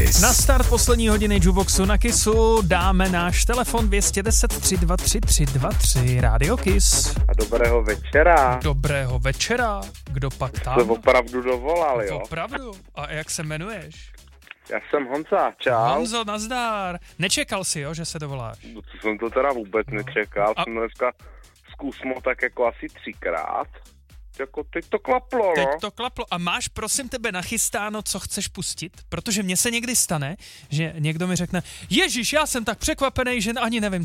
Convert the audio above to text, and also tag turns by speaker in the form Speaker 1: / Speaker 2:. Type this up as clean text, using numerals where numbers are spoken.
Speaker 1: Kiss.
Speaker 2: Na start poslední hodiny Juboxu na Kissu dáme náš telefon 210 323 323 Radio Kiss.
Speaker 3: A dobrého večera.
Speaker 2: Dobrého večera. Kdo pak tam?
Speaker 3: To opravdu dovolal, jo?
Speaker 2: Opravdu? A jak se jmenuješ?
Speaker 3: Já jsem Honza, čau.
Speaker 2: Honzo, nazdar. Nečekal si, jo, že se dovoláš?
Speaker 3: No, to jsem to teda vůbec nečekal. Jsem dneska zkusmo tak jako asi 3krát. Jako teď to klaplo, no.
Speaker 2: Teď to klaplo. A máš, prosím tebe, nachystáno, co chceš pustit? Protože mně se někdy stane, že někdo mi řekne, Ježíš, já jsem tak překvapený, že ani nevím,